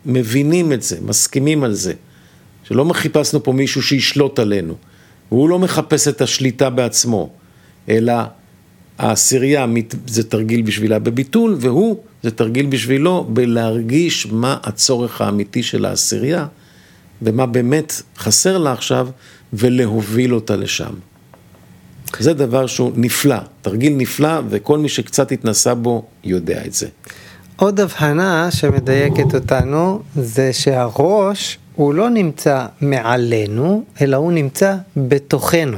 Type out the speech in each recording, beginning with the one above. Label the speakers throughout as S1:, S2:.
S1: מבינים את זה, מסכימים על זה, שלא חיפשנו פה מישהו שישלוט עלינו, והוא לא מחפש את השליטה בעצמו, אלא העשירייה זה תרגיל בשבילה בביטול, והוא זה תרגיל בשבילו בלהרגיש מה הצורך האמיתי של העשירייה, ומה באמת חסר לה עכשיו, ולהוביל אותה לשם. זה דבר שהוא נפלא, תרגיל נפלא, וכל מי שקצת התנסה בו יודע את זה.
S2: עוד הבחנה שמדייקת אותנו, זה שהראש הוא לא נמצא מעלינו, אלא הוא נמצא בתוכנו.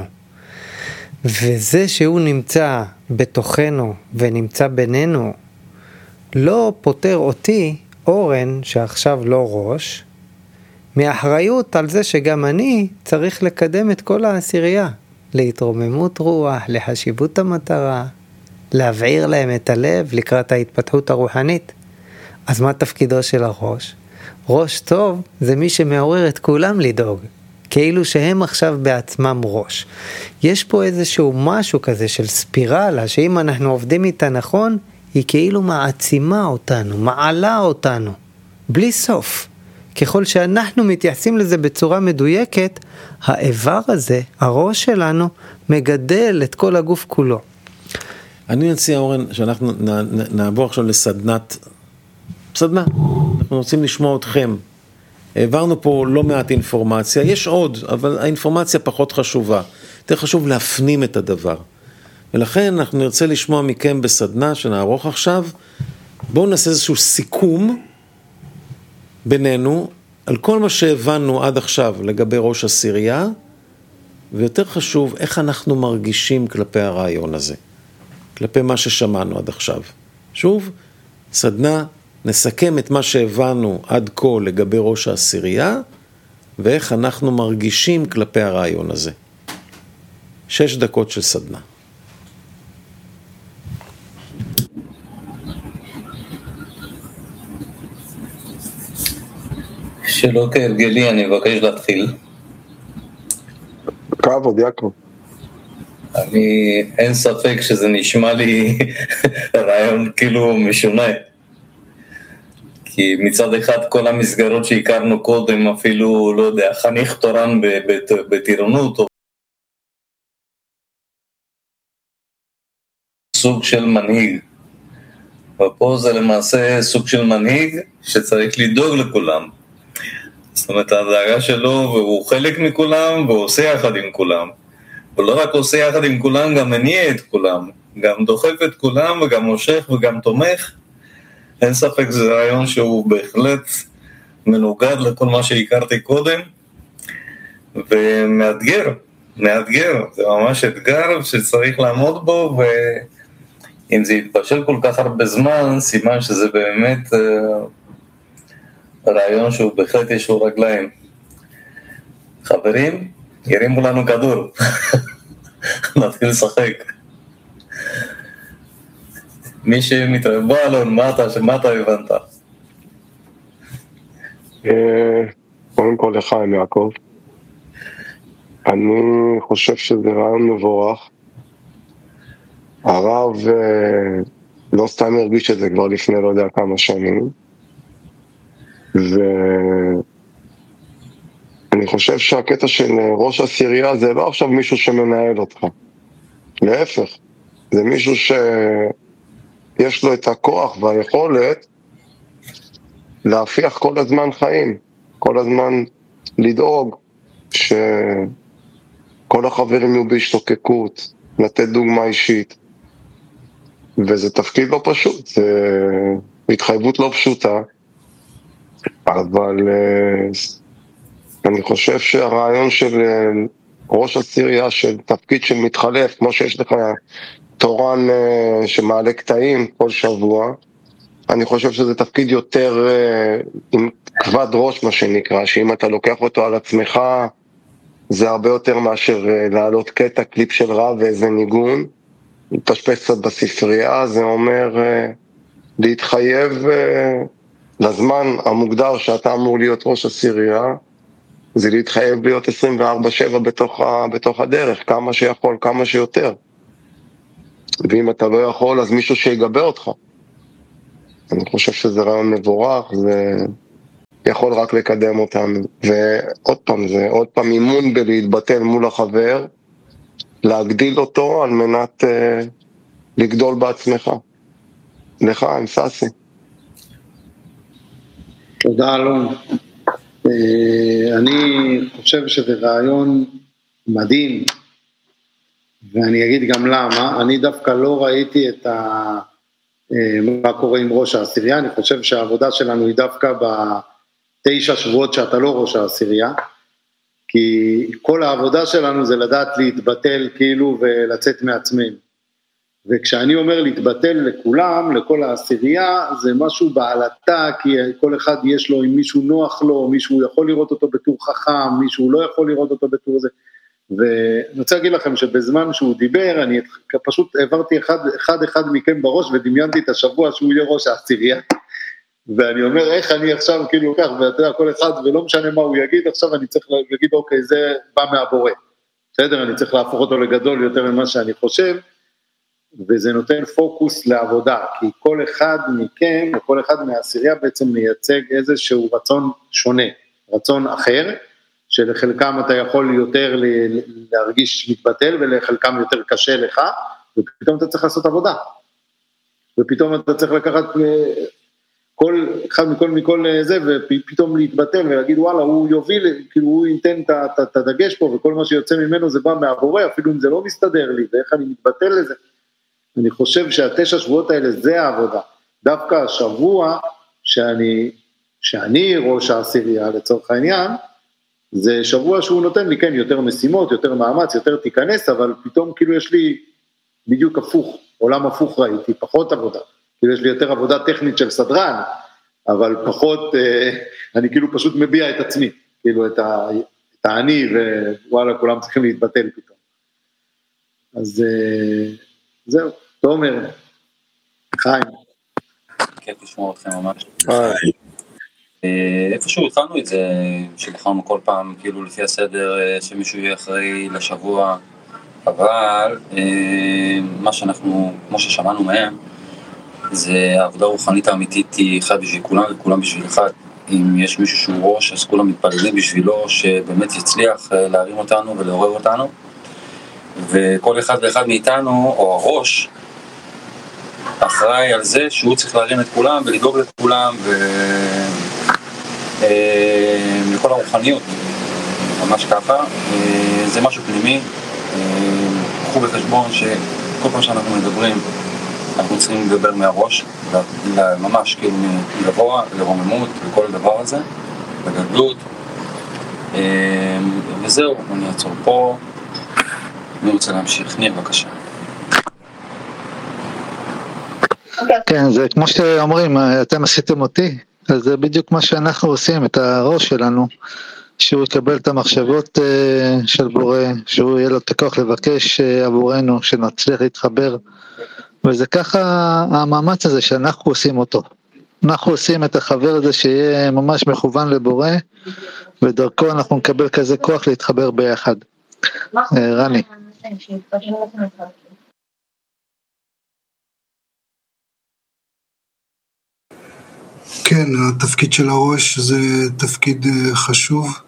S2: וזה שהוא נמצא בתוכנו ונמצא בינינו, לא פותר אותי, אורן, שעכשיו לא ראש, מאחריות על זה שגם אני צריך לקדם את כל העשירייה, להתרוממות רוח, לחשיבות המטרה, להבעיר להם את הלב לקראת ההתפתחות הרוחנית. אז מה תפקידו של הראש? ראש טוב זה מי שמעורר את כולם לדאוג, כאילו שהם עכשיו בעצמם ראש. יש פה איזשהו משהו כזה של ספירלה, שאם אנחנו עובדים איתה נכון, היא כאילו מעצימה אותנו, מעלה אותנו, בלי סוף. ככל שאנחנו מתייחסים לזה בצורה מדויקת, האיבר הזה, הראש שלנו, מגדל את כל הגוף כולו.
S1: אני מציע, אורן, שאנחנו נעבור עכשיו סדנה. אנחנו רוצים לשמוע אתכם. העברנו פה לא מעט אינפורמציה, יש עוד, אבל האינפורמציה פחות חשובה. יותר חשוב להפנים את הדבר. ולכן אנחנו נרצה לשמוע מכם בסדנה שנערוך עכשיו. בואו נעשה איזשהו סיכום בינינו על כל מה שהבנו עד עכשיו לגבי ראש עשירייה, ויותר חשוב איך אנחנו מרגישים כלפי הרעיון הזה, כלפי מה ששמענו עד עכשיו. שוב, סדנה, נסכם את מה שהבנו עד כה לגבי ראש העשירייה, ואיך אנחנו מרגישים כלפי הרעיון הזה. 6 דקות של סדנה.
S3: שלא כהרגלי, אני מבקש להתחיל.
S4: כבוד, יעקב.
S3: אין ספק שזה נשמע לי רעיון כאילו משונה. כי מצד אחד כל המסגרות שהכרנו קודם, אפילו, לא יודע, חניך תורן בטירונות, או סוג של מנהיג. ופה זה למעשה סוג של מנהיג שצריך לדאוג לכולם. זאת אומרת, הדאגה שלו, והוא חלק מכולם, והוא עושה יחד עם כולם. הוא לא רק עושה יחד עם כולם, גם מניע את כולם. גם דוחף את כולם, וגם מושך, וגם תומך. אין ספק, זה רעיון שהוא בהחלט מנוגד לכל מה שהכרתי קודם. ומאתגר, זה ממש אתגר שצריך לעמוד בו, ואם זה יתבשל כל כך הרבה זמן, סימן שזה באמת רעיון שהוא בהחלט יש לו רגליים. חברים, ירימו לנו כדור. נתחיל לשחק. מי שמתראה, בוא אלון, מה אתה הבנת?
S4: קודם כל לחיים יעקב. אני חושב שזה רעיון מבורך. הרב לא סתם הרגיש את זה כבר לפני לא יודע כמה שנים. ואני חושב שהקטע של ראש עשירייה זה לא עכשיו מישהו שמנהל אותך. להפך, זה מישהו שיש לו את הכוח והיכולת להפיח כל הזמן חיים, כל הזמן לדאוג שכל החברים יהיו בהשתוקקות, לתת דוגמה אישית. וזה תפקיד לא פשוט, זה התחייבות לא פשוטה, אבל אני חושב שהרעיון של ראש עשירייה, של תפקיד של מתחלף, כמו שיש לך תורן שמעלה קטעים כל שבוע, אני חושב שזה תפקיד יותר עם כבד ראש, מה שנקרא, שאם אתה לוקח אותו על עצמך, זה הרבה יותר מאשר לעלות קטע, קליפ של רב ואיזה ניגון, להתפשפש קצת בספרייה, זה אומר להתחייב לזמן המוגדר שאתה אמור להיות ראש עשירייה, זה להתחייב להיות 24/7 בתוך הדרך, כמה שיכול, כמה שיותר. ואם אתה לא יכול, אז מישהו שיגבה אותך. אני חושב שזה רעיון מבורך, יכול רק לקדם אותנו. ועוד פעם, זה עוד פעם אימון בלהתבטל מול החבר, להגדיל אותו על מנת לגדול בעצמך. לך, עם ססי.
S5: תודה אלון. אני חושב שזה רעיון מדהים, ואני אגיד גם למה. אני דווקא לא ראיתי את מה קורה עם ראש העשירייה. אני חושב שהעבודה שלנו היא דווקא ב9 שבועות שאתה לא ראש העשירייה, כי כל העבודה שלנו זה לדעת להתבטל כאילו ולצאת מעצמנו. וכשאני אומר להתבטל לכולם, לכל העשירייה, זה משהו בעלתה, כי כל אחד יש לו, אם מישהו נוח לו, מישהו יכול לראות אותו בתור חכם, מישהו לא יכול לראות אותו בתור זה. ואני רוצה להגיד לכם שבזמן שהוא דיבר, אני פשוט העברתי אחד מכם בראש, ודמיינתי את השבוע שהוא יהיה ראש העשירייה. ואני אומר, איך אני עכשיו כאילו כך, ואתה יודע, כל אחד, ולא משנה מה הוא יגיד, עכשיו אני צריך להגיד, אוקיי, זה בא מהבורא. בסדר, אני צריך להפוך אותו לגדול יותר ממה שאני חושב, וזה נותן פוקוס לעבודה, כי כל אחד מכם, או כל אחד מהעשירייה בעצם מייצג איזשהו רצון שונה, רצון אחר, שלחלקם אתה יכול יותר להרגיש מתבטל, ולחלקם יותר קשה לך, ופתאום אתה צריך לעשות עבודה, ופתאום אתה צריך לקחת כל אחד מכל זה, ופתאום להתבטל ולהגיד וואלה, הוא יוביל, כאילו הוא ייתן את הדגש פה, וכל מה שיוצא ממנו זה בא מהבורא, אפילו אם זה לא מסתדר לי, ואיך אני מתבטל לזה. אני חושב שה9 שבועות האלה זה העבודה, דווקא השבוע שאני ראש העשירייה לצורך העניין, זה שבוע שהוא נותן לי כן יותר משימות, יותר מאמץ, יותר תיכנס, אבל פתאום כאילו יש לי בדיוק הפוך, עולם הפוך ראיתי, פחות עבודה, כאילו יש לי יותר עבודה טכנית של סדרן, אבל פחות, אני כאילו פשוט מביע את עצמי, כאילו את העני, ווואלה כולם צריכים להתבטל פתאום. אז זהו, תומר, חיים.
S6: כיף לשמוע אתכם ממש. איפשהו התחלנו את זה, שבחרנו כל פעם כאילו לפי הסדר שמישהו יהיה אחראי לשבוע, אבל מה שאנחנו, כמו ששמענו מהם, זה העבודה הרוחנית האמיתית היא אחד בשביל כולם וכולם בשביל אחד. אם יש מישהו שהוא ראש, אז כולם מתפללים בשבילו שבאמת יצליח להרים אותנו ולעורר אותנו, וכל אחד ואחד מאיתנו, או הראש, אחראי על זה שהוא צריך להרים את כולם ולדאוג לכולם ולכל הרוחניות, ממש ככה. זה משהו פנימי. קחו בחשבון שכל פעם שאנחנו מדברים אנחנו צריכים לדבר מהראש, ממש כאילו מגבוה לרוממות וכל הדבר הזה, לגדלות. וזהו, אני אעצור פה. אני רוצה להמשיך. ניר, בבקשה.
S7: כן, זה כמו שאומרים, אתם עשיתם אותי, אז זה בדיוק מה שאנחנו עושים, את הראש שלנו, שהוא יקבל את המחשבות של בורא, שהוא יהיה לו את הכוח לבקש עבורנו, שנצליח להתחבר, וזה ככה המאמץ הזה שאנחנו עושים אותו. אנחנו עושים את החבר הזה שיהיה ממש מכוון לבורא, ודרכו אנחנו נקבל כזה כוח להתחבר ביחד. רני.
S8: כן, התפקיד של הראש זה תפקיד חשוב.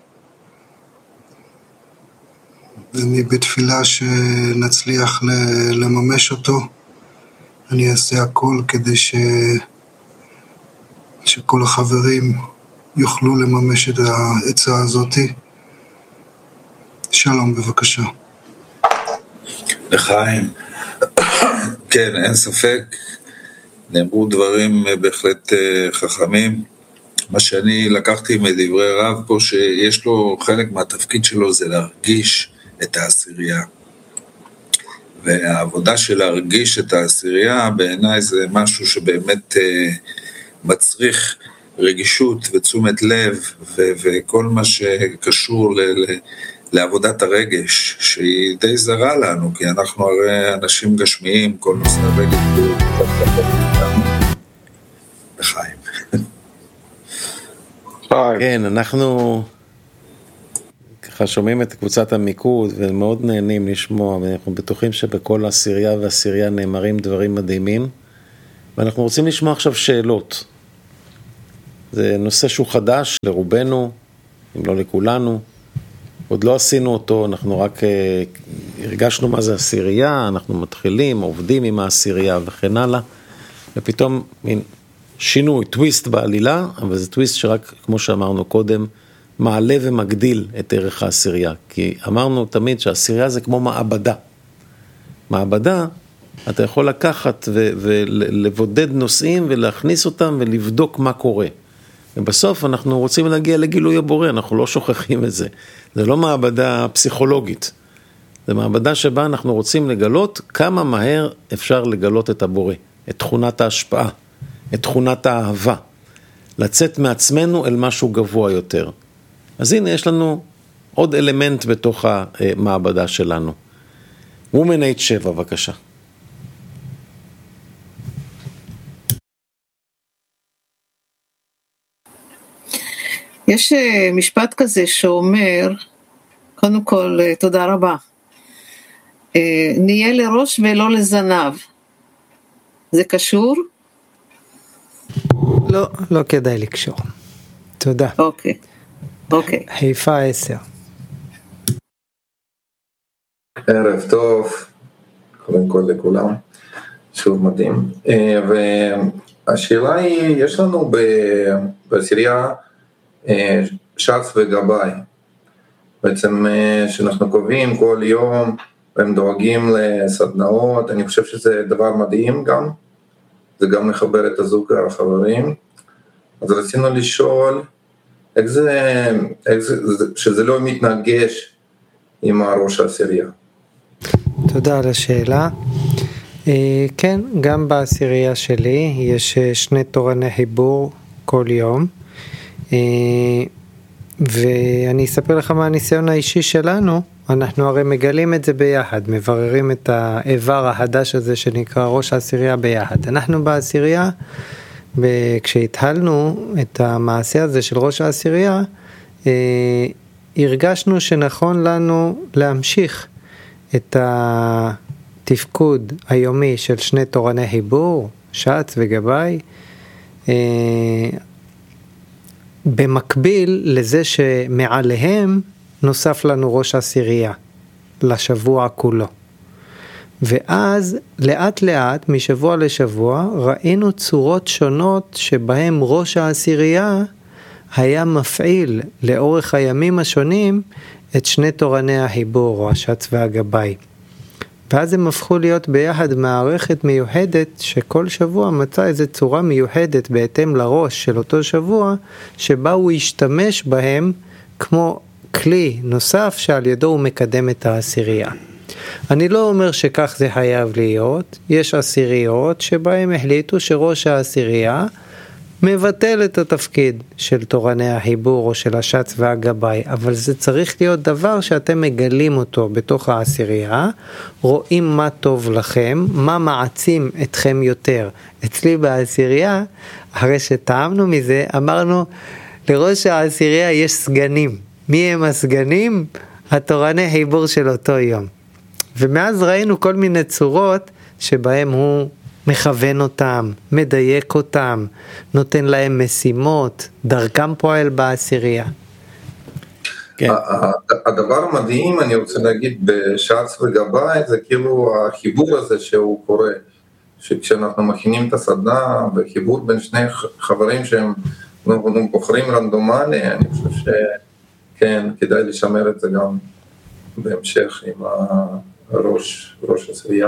S8: אני בתפילה שנצליח לממש אותו. אני אעשה הכל כדי שכל החברים יוכלו לממש את העצה הזאת. שלום, בבקשה.
S9: לחיים. כן, אין ספק. נאמרו דברים בהחלט חכמים. מה שאני לקחתי מדברי רב פה, שיש לו חלק מהתפקיד שלו זה להרגיש את העשירייה. והעבודה של להרגיש את העשירייה בעיניי זה משהו שבאמת מצריך רגישות ותשומת לב וכל מה שקשור לעבודת הרגש, שהיא די זרה לנו, כי אנחנו הרי אנשים גשמיים, כל נושא הרגש הוא לחיים.
S1: כן, אנחנו ככה שומעים את קבוצת המיקוד ומאוד נהנים לשמוע, ואנחנו בטוחים שבכל העשירייה והעשירייה נאמרים דברים מדהימים, ואנחנו רוצים לשמוע עכשיו שאלות. זה נושא שהוא חדש לרובנו, אם לא לכולנו. עוד לא עשינו אותו, אנחנו רק הרגשנו מה זה עשירייה, אנחנו מתחילים, עובדים עם העשירייה וכן הלאה, ופתאום מין שינוי, טוויסט בעלילה, אבל זה טוויסט שרק, כמו שאמרנו קודם, מעלה ומגדיל את ערך העשירייה. כי אמרנו תמיד שהעשירייה זה כמו מעבדה. מעבדה, אתה יכול לקחת ולבודד נושאים ולהכניס אותם ולבדוק מה קורה. ובסוף אנחנו רוצים להגיע לגילוי הבורא, אנחנו לא שוכחים את זה. זה לא מעבדה פסיכולוגית. זה מעבדה שבה אנחנו רוצים לגלות כמה מהר אפשר לגלות את הבורא, את תכונת ההשפעה, את תכונת האהבה. לצאת מעצמנו אל משהו גבוה יותר. אז הנה יש לנו עוד אלמנט בתוך המעבדה שלנו. Woman 7, בבקשה.
S10: יש משפט כזה שאומר, קודם כל, תודה רבה, נהיה לראש ולא לזנב. זה קשור?
S2: לא, לא כדאי לקשור. תודה.
S10: אוקיי.
S2: חיפה 10.
S9: ערב טוב, קודם כל לכולם, שוב מדהים. והשאלה היא, יש לנו בעשירייה שץ וגבאי, בעצם שאנחנו קובעים כל יום, והם דואגים לסדנאות, אני חושב שזה דבר מדהים גם, זה גם מחבר את הזוג החברים, אז רצינו לשאול, איך זה, שזה לא מתנגש עם הראש העשירייה.
S2: תודה על השאלה. כן, גם בעשירייה שלי יש 2 תורני חיבור כל יום, ואני אספר לך מה הניסיון האישי שלנו. אנחנו הרי מגלים את זה ביחד, מבררים את האיבר החדש הזה שנקרא ראש העשירייה ביחד. אנחנו בעשירייה, כשהתחלנו את המעשה הזה של ראש העשירייה, הרגשנו שנכון לנו להמשיך את התפקוד היומי של 2 תורני חיבור, שץ וגבאי, במקביל לזה שמעליהם נוסף לנו ראש העשירייה לשבוע כולו. ואז לאט לאט משבוע לשבוע ראינו צורות שונות שבהם ראש העשירייה היה מפעיל לאורך הימים השונים את 2 תורני החיבור או השץ והגבאי. ואז הם הפכו להיות ביחד מערכת מיוחדת שכל שבוע מצא איזו צורה מיוחדת בהתאם לראש של אותו שבוע שבה הוא ישתמש בהם כמו כלי נוסף שעל ידו הוא מקדם את העשירייה. אני לא אומר שכך זה חייב להיות, יש עשיריות שבהם החליטו שראש העשירייה מבטל את התפקיד של תורני החיבור או של השץ והגבאי, אבל זה צריך להיות דבר שאתם מגלים אותו בתוך העשירייה, רואים מה טוב לכם, מה מעצים אתכם יותר. אצלי בעשירייה, אחרי שטעמנו מזה, אמרנו לראש העשירייה יש סגנים. מי הם הסגנים? התורני חיבור של אותו יום. ומאז ראינו כל מיני צורות שבהם הוא מכוון אותם, מדייק אותם, נותן להם משימות, דרכם פועל בעשירייה.
S9: כן. הדבר המדהים, אני רוצה להגיד, בשץ וגבאי, זה כאילו החיבור הזה שהוא קורה, שכשאנחנו מכינים את הסדנה, בחיבור בין 2 חברים שהם בוחרים רנדומלי, אני חושב שכן, כדאי לשמר את זה גם בהמשך עם ראש העשירייה.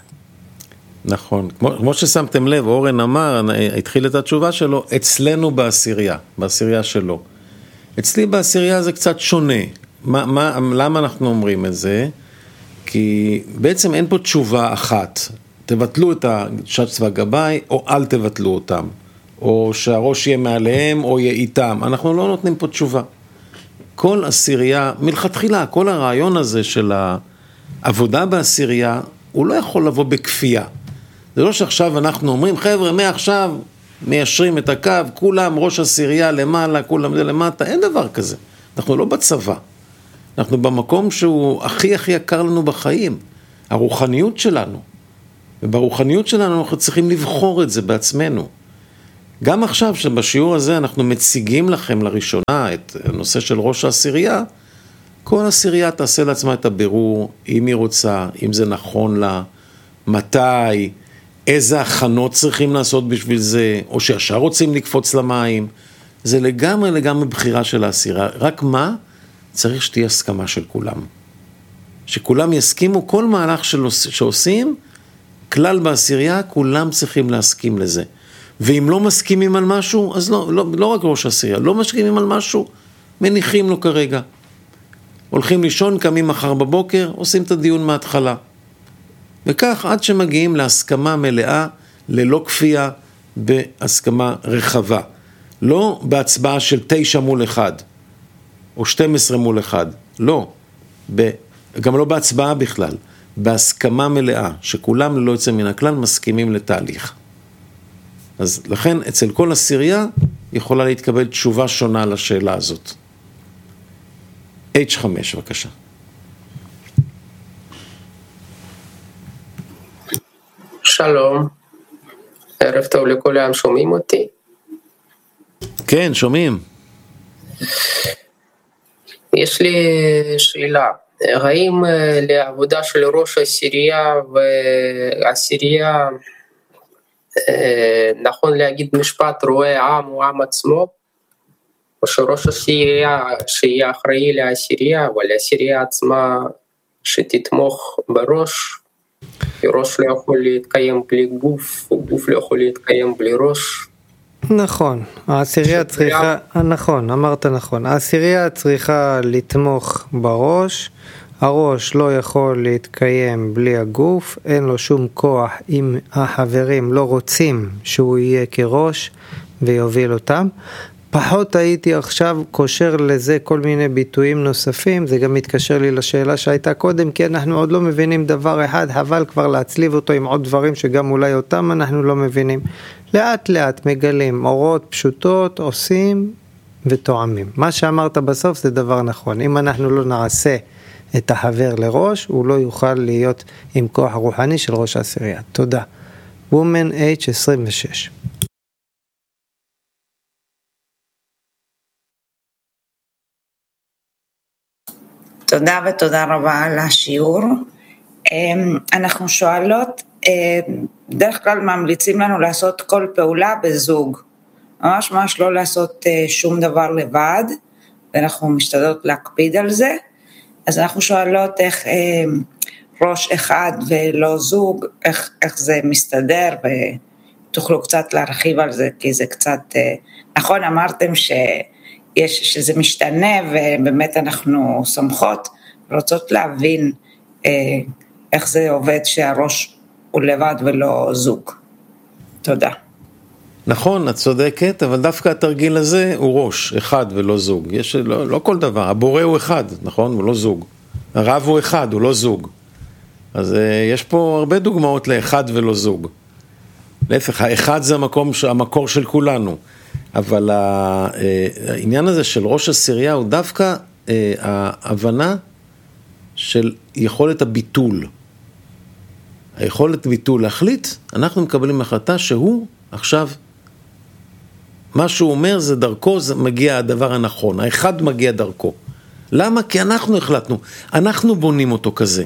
S1: נכון, כמו ששמתם לב, אורן אמר, התחיל את התשובה שלו, אצלנו בעשירייה שלו. אצלי בעשירייה זה קצת שונה. למה אנחנו אומרים את זה? כי בעצם אין פה תשובה אחת. תבטלו את השץ והגבאי, או אל תבטלו אותם. או שהראש יהיה מעליהם, או יהיה איתם. אנחנו לא נותנים פה תשובה. כל עשירייה, מלכתחילה, כל הרעיון הזה של העבודה בעשירייה, הוא לא יכול לבוא בכפייה. זה לא שעכשיו אנחנו אומרים, חבר'ה, מעכשיו מיישרים את הקו, כולם ראש עשירייה למעלה, כולם זה למטה, אין דבר כזה. אנחנו לא בצבא. אנחנו במקום שהוא הכי יקר לנו בחיים, הרוחניות שלנו. וברוחניות שלנו אנחנו צריכים לבחור את זה בעצמנו. גם עכשיו שבשיעור הזה אנחנו מציגים לכם לראשונה את הנושא של ראש העשירייה, כל עשירייה תעשה לעצמה את הבירור, אם היא רוצה, אם זה נכון לה, מתי, איזה הכנות צריכים לעשות בשביל זה, או שישר רוצים לקפוץ למים, זה לגמרי בחירה של העשירייה, רק מה? צריך שתהיה הסכמה של כולם. שכולם יסכימו, כל מהלך שעושים, כלל בעשירייה, כולם צריכים להסכים לזה. ואם לא מסכימים על משהו, אז לא רק ראש העשירייה, לא מסכימים על משהו, מניחים לו כרגע. הולכים לישון, קמים מחר בבוקר, עושים את הדיון מההתחלה. וכך עד שמגיעים להסכמה מלאה, ללא כפייה, בהסכמה רחבה. לא בהצבעה של 9 מול 1, או 12 מול 1, לא. גם לא בהצבעה בכלל, בהסכמה מלאה, שכולם ללא יוצא מן הכלל מסכימים לתהליך. אז לכן אצל כל עשירייה יכולה להתקבל תשובה שונה לשאלה הזאת. H5 בבקשה.
S11: שלום, ערב טוב לכולם, שומעים אותי?
S1: כן, שומעים.
S11: יש לי שאלה, האם לעבודה של ראש העשירייה והעשירייה נכון להגיד משפט רואה עם הוא עם עצמו, או שראש העשירייה שיהיה אחראי לעשירייה, אבל העשירייה עצמה שתתמוך בראש, כי ראש לא יכול להתקיים בלי גוף, וגוף לא יכול להתקיים בלי ראש.
S2: נכון, העשירייה צריכה, נכון, אמרת נכון, העשירייה צריכה לתמוך בראש, הראש לא יכול להתקיים בלי הגוף, אין לו שום כוח אם החברים לא רוצים שהוא יהיה כראש ויוביל אותם. פחות הייתי עכשיו קושר לזה כל מיני ביטויים נוספים, זה גם מתקשר לי לשאלה שהייתה קודם, כי אנחנו עוד לא מבינים דבר אחד, אבל כבר להצליב אותו עם עוד דברים שגם אולי אותם אנחנו לא מבינים. לאט לאט מגלים, אורות פשוטות, עושים ותואמים. מה שאמרת בסוף זה דבר נכון, אם אנחנו לא נעשה את החבר לראש, הוא לא יוכל להיות עם כוח רוחני של ראש העשירייה. תודה. Woman H26.
S12: תודה ותודה רבה על השיעור. אנחנו שואלות, דרך כלל ממליצים לנו לעשות כל פעולה בזוג, ממש לא לעשות שום דבר לבד, ואנחנו משתדלות להקפיד על זה. אז אנחנו שואלות איך ראש אחד ולא זוג, איך זה מסתדר, ותוכלו קצת להרחיב על זה, כי זה קצת, נכון אמרתם שזה משתנה, ובאמת אנחנו סומכות, רוצות להבין איך זה עובד שהראש הוא לבד ולא זוג. תודה.
S1: נכון, את צודקת, אבל דווקא התרגיל הזה הוא ראש, אחד ולא זוג. יש, לא כל דבר, הבורא הוא אחד, נכון? הוא לא זוג. הרב הוא אחד, הוא לא זוג. אז יש פה הרבה דוגמאות לאחד ולא זוג. להפך, האחד זה המקור של כולנו. אבל העניין הזה של ראש העשירייה הוא דווקא ההבנה של יכולת הביטול. היכולת ביטול להחליט, אנחנו מקבלים החלטה שהוא עכשיו, מה שהוא אומר זה דרכו, זה מגיע הדבר הנכון, האחד מגיע דרכו. למה? כי אנחנו החלטנו, אנחנו בונים אותו כזה.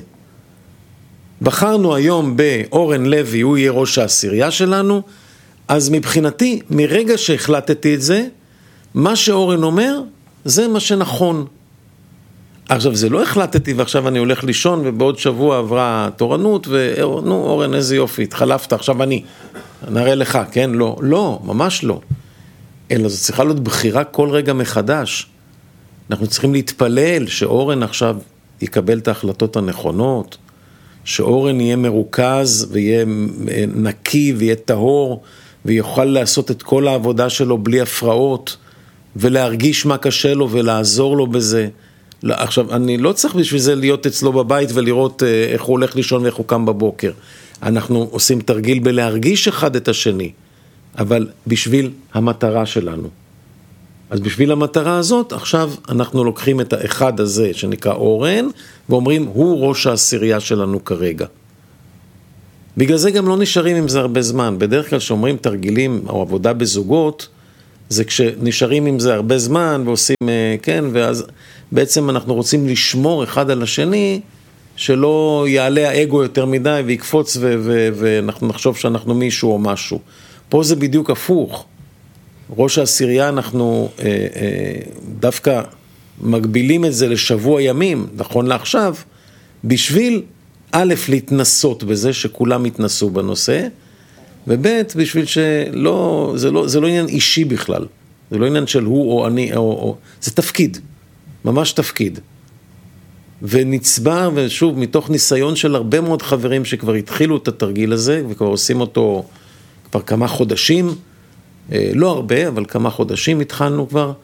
S1: בחרנו היום באורן לוי, הוא יהיה ראש העשירייה שלנו, אז מבחינתי, מרגע שהחלטתי את זה, מה שאורן אומר, זה מה שנכון. עכשיו, זה לא החלטתי, ועכשיו אני הולך לישון, ובעוד שבוע עברה תורנות, ונו, אורן, איזה יופי, התחלפת, עכשיו אני נראה לך, כן? לא, לא, ממש לא. אלא זו צריכה להיות בחירה כל רגע מחדש. אנחנו צריכים להתפלל שאורן עכשיו יקבל את ההחלטות הנכונות, שאורן יהיה מרוכז, ויהיה נקי, ויהיה טהור, ויוכל לעשות את כל העבודה שלו בלי הפרעות, ולהרגיש מה קשה לו ולעזור לו בזה. עכשיו, אני לא צריך בשביל זה להיות אצלו בבית ולראות איך הוא הולך לישון ואיך הוא קם בבוקר. אנחנו עושים תרגיל בלהרגיש אחד את השני, אבל בשביל המטרה שלנו. אז בשביל המטרה הזאת, עכשיו אנחנו לוקחים את האחד הזה שנקרא אורן, ואומרים, הוא ראש העשירייה שלנו כרגע. בגלל זה גם לא נשארים עם זה הרבה זמן. בדרך כלל שאומרים תרגילים או עבודה בזוגות, זה כשנשארים עם זה הרבה זמן ועושים, כן, ואז בעצם אנחנו רוצים לשמור אחד על השני, שלא יעלה האגו יותר מדי ויקפוץ ואנחנו נחשוב שאנחנו מישהו או משהו. פה זה בדיוק הפוך. ראש העשירייה אנחנו דווקא מגבילים את זה לשבוע ימים, נכון לעכשיו, בשביל א', להתנסות בזה שכולם יתנסו בנושא, וב', בשביל שלא, זה לא עניין אישי בכלל. זה לא עניין של הוא או אני, זה תפקיד, ממש תפקיד. ונצבר, ושוב, מתוך ניסיון של הרבה מאוד חברים שכבר התחילו את התרגיל הזה, וכבר עושים אותו כבר כמה חודשים, לא הרבה, אבל כמה חודשים התחלנו כבר,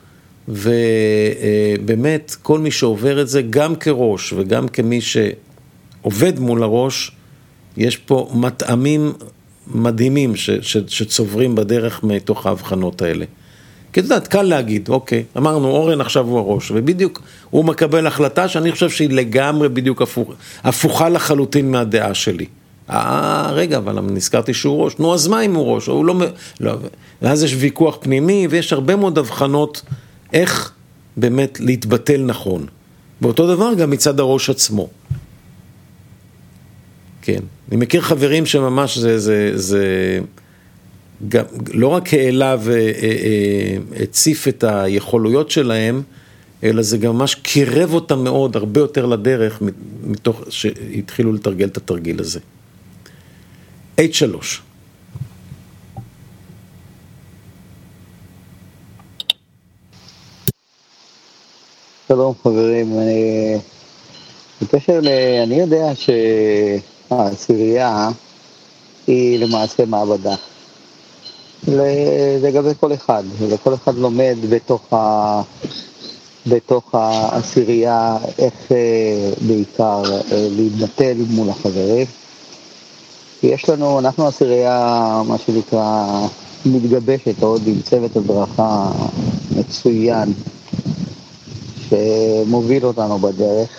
S1: ובאמת כל מי שעובר את זה, גם כראש וגם כמי שעובד מול הראש, יש פה מטעמים מדהימים שצוברים בדרך מתוך ההבחנות האלה. כי אתה יודעת, קל להגיד, אוקיי, אמרנו, אורן עכשיו הוא הראש, ובדיוק הוא מקבל החלטה שאני חושב שהיא לגמרי בדיוק הפוכה לחלוטין מהדעה שלי. רגע, אבל נזכרתי שהוא ראש, נו, אז מה אם הוא ראש? הוא לא, ואז יש ויכוח פנימי, ויש הרבה מאוד הבחנות איך באמת להתבטל נכון. באותו דבר גם מצד הראש עצמו. כן, אני מכיר חברים שממש זה גם, לא רק העלה והציף את היכולויות שלהם, אלא זה גם ממש קירב אותם מאוד, הרבה יותר לדרך, מתוך שהתחילו לתרגל את התרגיל הזה. H3.
S13: שלום חברים, בקשר אני יודע שהעשירייה היא למעשה מעבדה. לגבי כל אחד, וכל אחד לומד בתוך העשירייה איך בעיקר להתבטל מול החברים. אנחנו עשירייה, מה שנקרא, מתגבשת עוד עם צוות הדרכה מצוין שמוביל אותנו בדרך,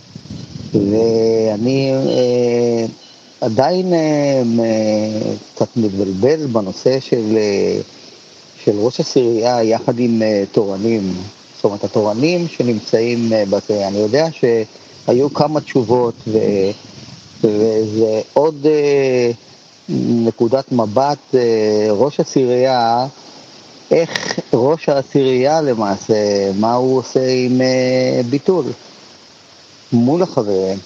S13: ואני עדיין קצת מתבלבל בנושא של ראש עשירייה יחד עם תורנים. זאת אומרת, התורנים שנמצאים בזה, אני יודע שהיו כמה תשובות וזה עוד נקודת מבט, ראש עשירייה, איך ראש העשירייה למעשה, מה הוא עושה עם ביטול מול החברים.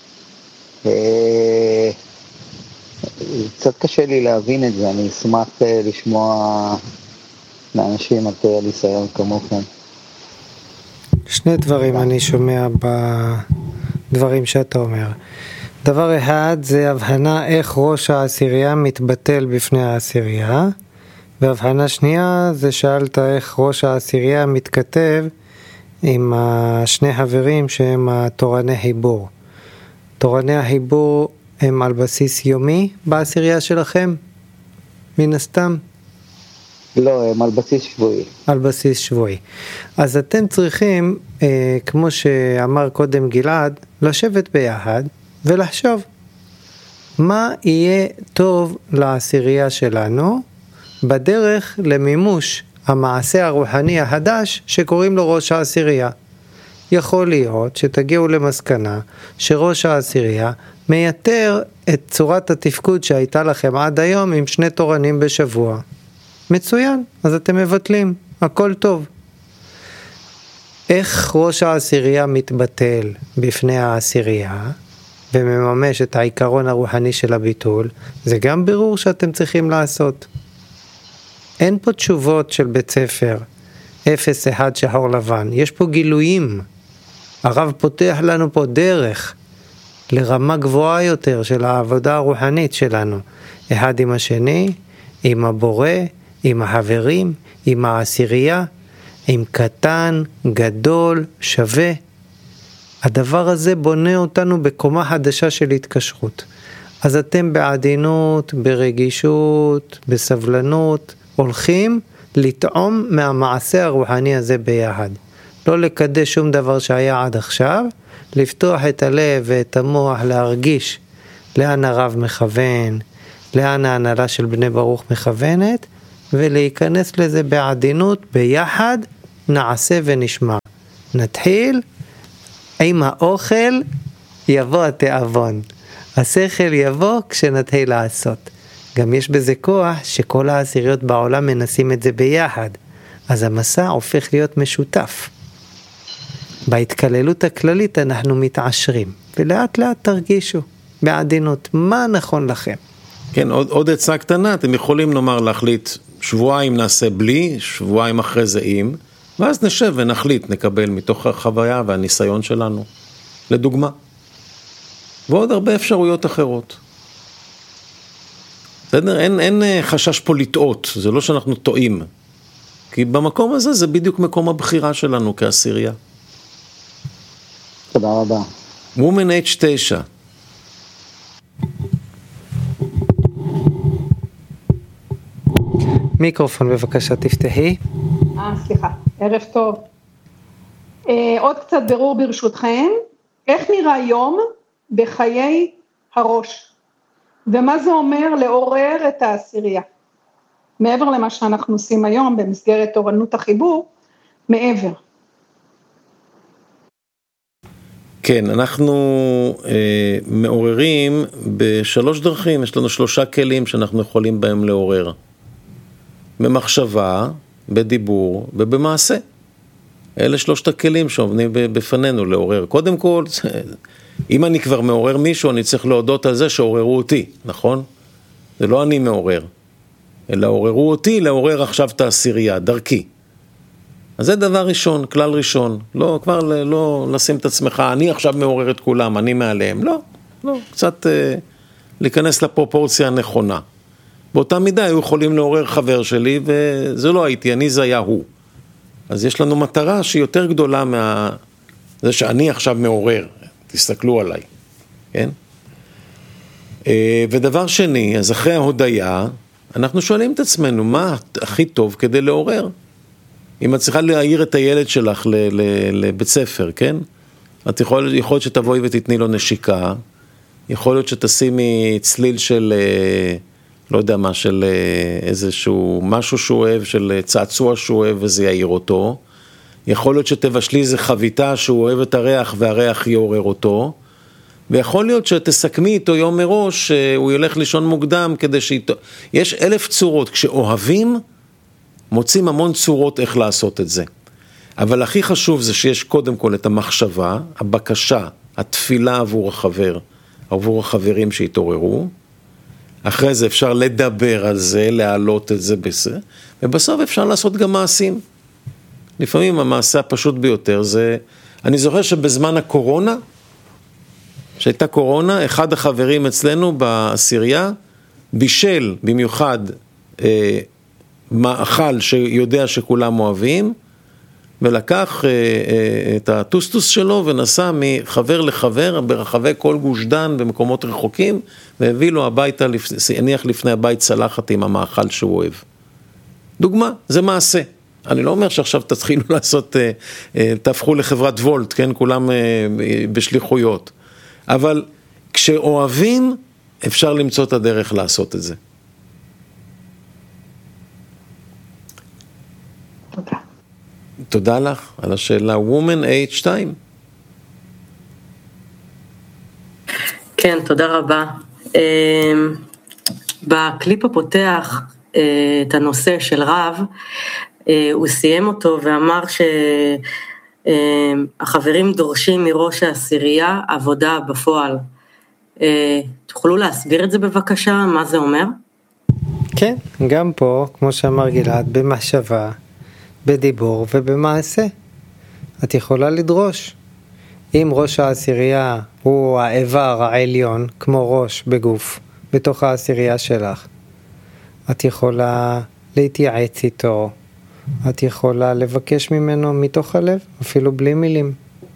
S13: קצת קשה לי להבין את זה, אני אשמח לשמוע מאנשים על ניסיון כמוכם.
S2: שני דברים אני שומע בדברים שאתה אומר. דבר אחד זה הבחנה איך ראש העשירייה מתבטל בפני העשירייה, והבחנה שנייה זה שאלת איך ראש העשירייה מתכתב עם שני חברים שהם תורני חיבור. תורני החיבור הם על בסיס יומי בעשירייה שלכם? מן הסתם?
S13: לא, הם על בסיס שבועי.
S2: על בסיס שבועי. אז אתם צריכים, כמו שאמר קודם גלעד, לשבת ביחד ולחשוב מה יהיה טוב לעשירייה שלנו בדרך למימוש המעשה הרוחני החדש שקוראים לו ראש העשירייה. יכול להיות שתגיעו למסקנה שראש העשירייה מייתר את צורת התפקוד שהייתה לכם עד היום עם 2 תורנים בשבוע. מצוין, אז אתם מבטלים, הכל טוב. איך ראש העשירייה מתבטל בפני העשירייה ומממש את העיקרון הרוחני של הביטול, זה גם בירור שאתם צריכים לעשות. אין פה תשובות של בית ספר, 0-1 שחור לבן, יש פה גילויים. הרב פותח לנו פה דרך לרמה גבוהה יותר של העבודה הרוחנית שלנו, אחד עם השני, עם הבורא, עם החברים, עם העשירייה, עם קטן, גדול, שווה. הדבר הזה בונה אותנו בקומה חדשה של התקשרות. אז אתם בעדינות, ברגישות, בסבלנות, הולכים לטעום מהמעשה הרוחני הזה ביחד. לא לקדש שום דבר שהיה עד עכשיו, לפתוח את הלב ואת המוח להרגיש לאן הרב מכוון, לאן ההנהלה של בני ברוך מכוונת, ולהיכנס לזה בעדינות, ביחד, נעשה ונשמע. נתחיל, עם האוכל יבוא התיאבון. השכל יבוא כשנתחיל לעשות. גם יש בזה כוח שכל העשיריות בעולם מנסים את זה ביחד. אז המסע הופך להיות משותף. בהתקללות הכללית אנחנו מתעשרים, ולאט לאט תרגישו בעדינות מה נכון לכם.
S1: כן, עוד עצה קטנה, אתם יכולים נאמר להחליט, שבועיים נעשה בלי, שבועיים אחרי זה עם, ואז נשב ונחליט, נקבל מתוך החוויה והניסיון שלנו, לדוגמה. ועוד הרבה אפשרויות אחרות. בסדר? אין חשש פה לטעות, זה לא שאנחנו טועים. כי במקום הזה זה בדיוק מקום הבחירה שלנו כעשירייה.
S13: תודה רבה.
S1: Woman H9.
S2: מיקרופון בבקשה תפתחי.
S14: סליחה, ערב טוב. עוד קצת ברור ברשותכם, איך נראה יום בחיי הראש? ומה זה אומר לעורר את העשירייה? מעבר למה שאנחנו עושים היום במסגרת תורנות החיבור, מעבר.
S1: כן, אנחנו מעוררים בשלוש דרכים, יש לנו 3 כלים שאנחנו יכולים בהם לעורר. במחשבה, בדיבור ובמעשה. אלה 3 הכלים שעובדים בפנינו לעורר. קודם כל, אם אני כבר מעורר מישהו, אני צריך להודות על זה שעוררו אותי, נכון? זה לא אני מעורר, אלא עוררו אותי לעורר עכשיו את העשירייה, דרכי. אז זה דבר ראשון, כלל ראשון. לא, כבר לא לשים את עצמך, אני עכשיו מעורר את כולם, אני מעליהם. לא, קצת להיכנס לפרופורציה הנכונה. באותה מידה היו יכולים לעורר חבר שלי, וזה לא הייתי, זה היה הוא. אז יש לנו מטרה שהיא יותר גדולה זה שאני עכשיו מעורר. תסתכלו עליי, כן? ודבר שני, אז אחרי ההודעה, אנחנו שואלים את עצמנו, מה הכי טוב כדי לעורר? אם את צריכה להעיר את הילד שלך לבית ספר, כן? את יכול להיות שתבואי ותתני לו נשיקה, יכול להיות שתשימי צליל של, לא יודע מה, של איזשהו משהו שהוא אוהב, של צעצוע שהוא אוהב וזה יעיר אותו, יכול להיות שתבשלי איזה חביתה שהוא אוהב את הריח והריח יעורר אותו, ויכול להיות שתסכמי איתו יום מראש שהוא ילך לישון מוקדם כדי יש 1000 צורות, כשאוהבים מוצאים המון צורות איך לעשות את זה. אבל הכי חשוב זה שיש קודם כל את המחשבה, הבקשה, התפילה עבור החבר, עבור החברים שהתעוררו, אחרי זה אפשר לדבר על זה, להעלות את זה בזה, ובסוף אפשר לעשות גם מעשים. לפעמים המעשה הפשוט ביותר זה, אני זוכר שבזמן הקורונה, שהייתה קורונה, אחד החברים אצלנו בעשירייה, בישל במיוחד מאכל שיודע שכולם אוהבים, ולקח את הטוסטוס שלו ונסע מחבר לחבר ברחבי כל גוש דן במקומות רחוקים, והביא לו הביתה, הניח לפני הבית צלחת עם המאכל שהוא אוהב. דוגמה, זה מעשה. אני לא אומר שעכשיו תתחילו לעשות, תהפכו לחברת וולט, כן? כולם בשליחויות. אבל כשאוהבים, אפשר למצוא את הדרך לעשות את זה.
S14: תודה.
S1: תודה לך על השאלה. Woman H2.
S15: כן, תודה רבה. בקליפ הפותח את הנושא של רב, הוא סיים אותו ואמר שהחברים דורשים מראש העשירייה עבודה בפועל. תוכלו להסביר את זה בבקשה? מה זה אומר?
S2: כן, גם פה, כמו שאמר גלעד, במחשבה, בדיבור ובמעשה. את יכולה לדרוש. אם ראש העשירייה הוא האיבר העליון, כמו ראש בגוף, בתוך העשירייה שלך, את יכולה להתייעץ איתו, את יכולה לבקש ממנו מתוך הלב, אפילו בלי מילים,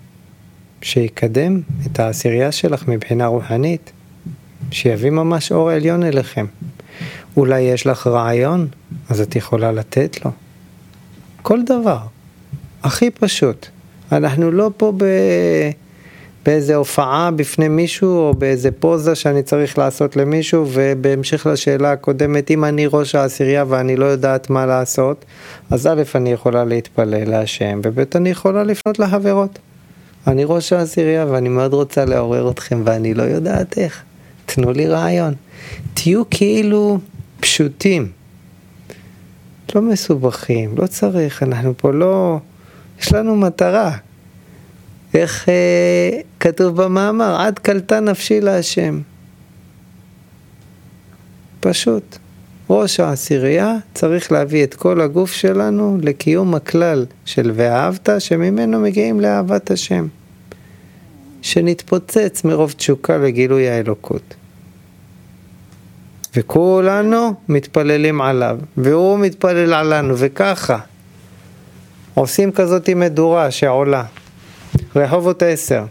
S2: שיקדם את העשירייה שלך מבחינה רוחנית, שיביא ממש אור עליון אליכם. אולי יש לך רעיון, אז את יכולה לתת לו. כל דבר, הכי פשוט. אנחנו לא פה באיזה הופעה בפני מישהו, או באיזה פוזה שאני צריך לעשות למישהו, ובהמשך לשאלה הקודמת, אם אני ראש העשירייה ואני לא יודעת מה לעשות, אז א' אני יכולה להתפלל להשם, וב' אני יכולה לפנות לחברות. אני ראש העשירייה ואני מאוד רוצה לעורר אתכם, ואני לא יודעת איך. תנו לי רעיון. תהיו כאילו פשוטים. לא מסובכים, לא צריך, אנחנו פה לא... יש לנו מטרה. איך כתוב במאמר, עד קלטה נפשי להשם. פשוט. ראש העשירייה צריך להביא את כל הגוף שלנו לקיום הכלל של ואהבת, שממנו מגיעים לאהבת השם. שנתפוצץ מרוב תשוקה לגילוי האלוקות. וכולנו מתפללים עליו, והוא מתפלל עלינו, וככה. עושים כזאת מדורה שעולה. רחובות 10.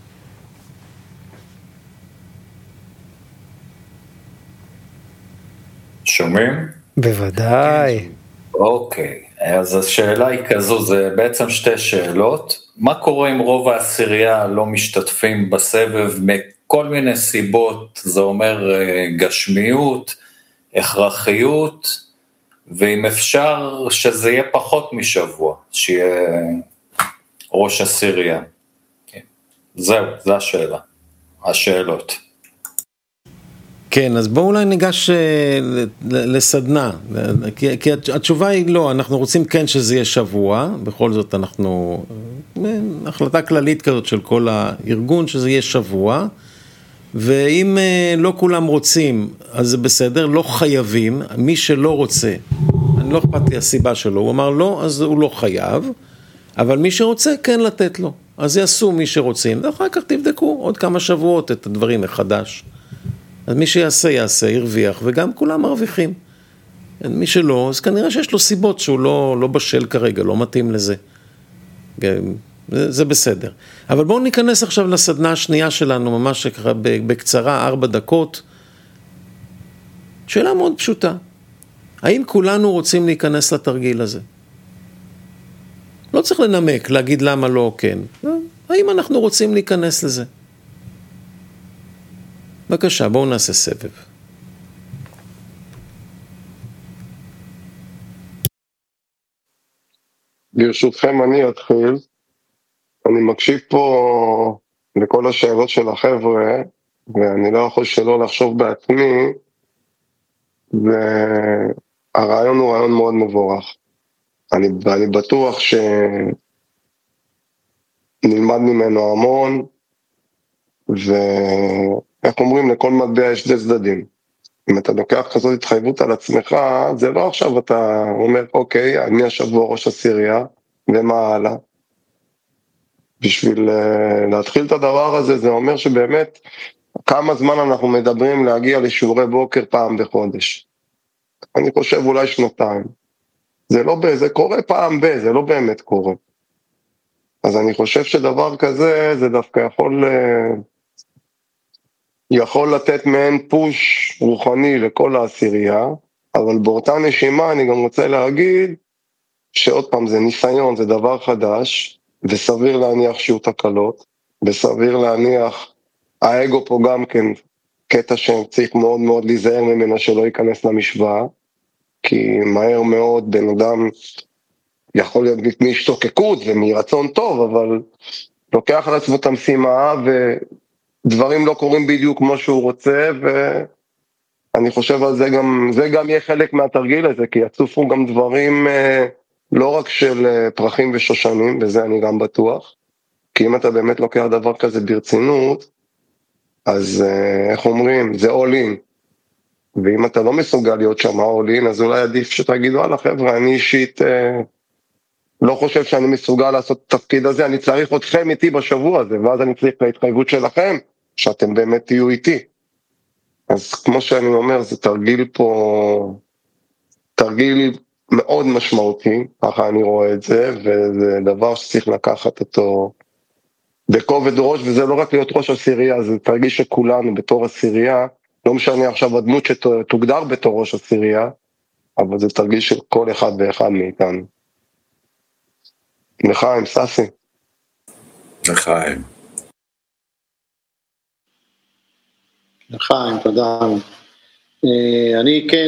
S16: שומעים?
S2: בוודאי.
S16: אוקיי, אז השאלה היא כזו, זה בעצם שתי שאלות. מה קורה אם רוב העשירייה לא משתתפים בסבב מכל מיני סיבות, זה אומר גשמיות, הכרחיות, ואם אפשר שזה יהיה פחות משבוע, שיהיה ראש עשירייה. זהו, זו השאלה, השאלות.
S1: כן, אז בואו אולי ניגש לסדנה, כי התשובה היא לא, אנחנו רוצים כן שזה יהיה שבוע, בכל זאת אנחנו, החלטה כללית כזאת של כל הארגון שזה יהיה שבוע, ואם לא כולם רוצים, אז זה בסדר, לא חייבים, מי שלא רוצה, אני לא אכפת לי הסיבה שלו, הוא אמר לא, אז הוא לא חייב, אבל מי שרוצה כן לתת לו, אז יעשו מי שרוצים, ואחר כך תבדקו עוד כמה שבועות את הדברים מחדש. אז מי שיעשה, יעשה, ירוויח, וגם כולם מרוויחים. מי שלא, אז כנראה שיש לו סיבות שהוא לא בשל כרגע, לא מתאים לזה. זה בסדר. אבל בואו ניכנס עכשיו לסדנה השנייה שלנו, ממש בקצרה, 4 דקות. שאלה מאוד פשוטה. האם כולנו רוצים להיכנס לתרגיל הזה? לא צריך לנמק, להגיד למה לא או כן. האם אנחנו רוצים להיכנס לזה? בבקשה, בואו נעשה סבב.
S4: ברשותכם אני אתחיל. אני מקשיב פה לכל השאלות של החבר'ה, ואני לא יכול שלא לחשוב בעצמי, והרעיון הוא רעיון מאוד מבורך. אני בטוח שנלמד ממנו המון, ואיך אומרים, לכל מטבע יש שני צדדים. אם אתה לוקח כזאת התחייבות על עצמך, זה לא עכשיו אתה אומר, אוקיי, אני השבוע ראש עשירייה, ומה הלאה? בשביל להתחיל את הדבר הזה, זה אומר שבאמת, כמה זמן אנחנו מדברים להגיע לשיעורי בוקר פעם בחודש. אני חושב אולי 2 שנתיים. זה קורה פעם זה לא באמת קורה. אז אני חושב שדבר כזה, זה דווקא יכול לתת מעין פוש רוחני לכל העשירייה, אבל באותה נשימה אני גם רוצה להגיד, שעוד פעם זה ניסיון, זה דבר חדש, וסביר להניח שיהיו תקלות, וסביר להניח, האגו פה גם כן, קטע שצריך מאוד מאוד להיזהר ממנו שלא ייכנס למשוואה, כי מהר מאוד בן אדם יכול להיות מהשתוקקות ומרצון טוב, אבל לוקח על עצמו את המשימה, ודברים לא קורים בדיוק כמו שהוא רוצה, ואני חושב על זה גם יהיה חלק מהתרגיל הזה, כי יצופו גם דברים לא רק של פרחים ושושנים, וזה אני גם בטוח, כי אם אתה באמת לוקח דבר כזה ברצינות, אז איך אומרים, זה all in, ואם אתה לא מסוגל להיות שם all in, אז אולי עדיף שתגידו, הלאה חבר'ה, אני אישית לא חושב שאני מסוגל לעשות את התפקיד הזה, אני צריך אתכם איתי בשבוע הזה, ואז אני צריך להתחייבות שלכם, שאתם באמת תהיו איתי. אז כמו שאני אומר, זה תרגיל מאוד משמעותי, ככה אני רואה את זה, וזה דבר שצריך לקחת אותו בכובד ראש, וזה לא רק להיות ראש עשירייה, זה תרגיל שכולנו בתור עשירייה, לא משנה עכשיו הדמות שתוגדר בתור ראש עשירייה, אבל זה תרגיל של כל אחד ואחד מאיתנו. לחיים, ססי.
S9: לחיים.
S5: חיים, תודה. אני כן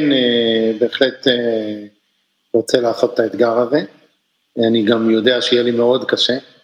S5: בהחלט רוצה לעשות את האתגר הזה. אני גם יודע שיהיה לי מאוד קשה.